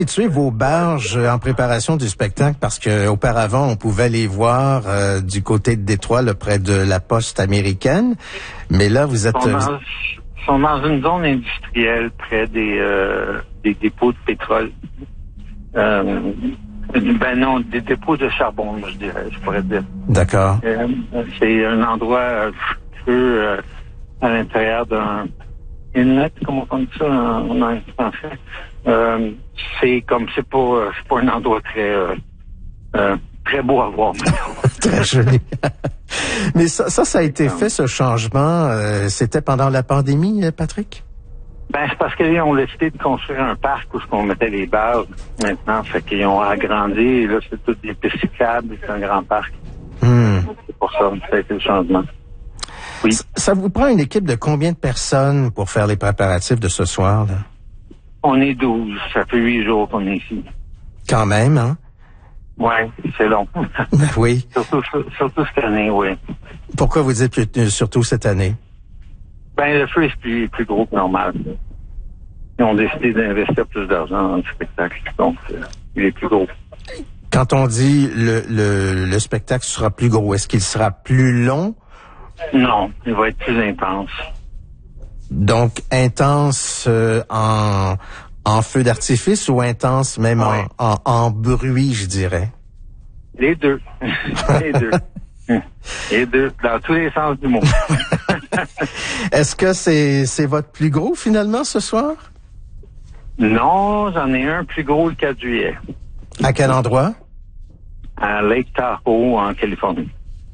Situez vos barges en préparation du spectacle parce que auparavant on pouvait les voir du côté de Détroit, là, près de la poste américaine, mais là vous êtes sont dans une zone industrielle près des dépôts de pétrole. Des dépôts de charbon, je pourrais dire. D'accord. C'est un endroit à l'intérieur d'un inlet, comment on dit ça en français. C'est pas un endroit très beau à voir. Très joli. Mais ça a été fait, ce changement. C'était pendant la pandémie, Patrick? C'est parce qu'ils ont décidé de construire un parc où on mettait les bases maintenant. Fait qu'ils ont agrandi. Et là, c'est toutes des pistes cyclables. C'est un grand parc. C'est pour ça que ça a été le changement. Oui. Ça vous prend une équipe de combien de personnes pour faire les préparatifs de ce soir, là? On est 12. Ça fait 8 jours qu'on est ici. Quand même, hein? Ouais, c'est long. Oui. Surtout cette année, oui. Pourquoi vous dites surtout cette année? Le feu est plus gros que normal. Ils ont décidé d'investir plus d'argent dans le spectacle. Donc, il est plus gros. Quand on dit le spectacle sera plus gros, est-ce qu'il sera plus long? Non, il va être plus intense. Donc, intense en feu d'artifice ou intense même en bruit, je dirais? Les deux. Les deux. Les deux, dans tous les sens du mot. Est-ce que c'est votre plus gros, finalement, ce soir? Non, j'en ai un plus gros le 4 juillet. À quel endroit? À Lake Tahoe, en Californie.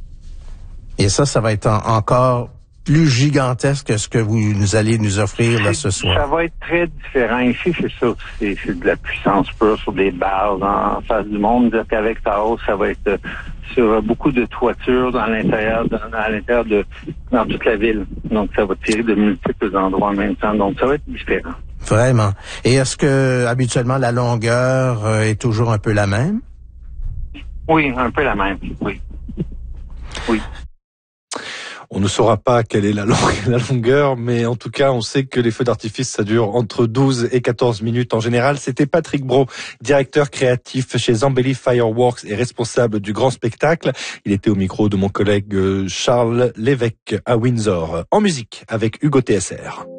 Et ça va être encore plus gigantesque que ce que vous allez nous offrir là ce soir. Ça va être très différent. Ici, c'est ça. C'est de la puissance pure sur des barres en face du monde. Dire qu'avec Tahoe, ça va être sur beaucoup de toitures dans l'intérieur dans toute la ville. Donc, ça va tirer de multiples endroits en même temps. Donc, ça va être différent. Vraiment. Et est-ce que, habituellement, la longueur est toujours un peu la même? Oui, un peu la même. Oui. Oui. On ne saura pas quelle est la longueur, mais en tout cas, on sait que les feux d'artifice, ça dure entre 12 et 14 minutes en général. C'était Patrick Brault, directeur créatif chez Zambelli Fireworks et responsable du grand spectacle. Il était au micro de mon collègue Charles Lévesque à Windsor. En musique, avec Hugo TSR.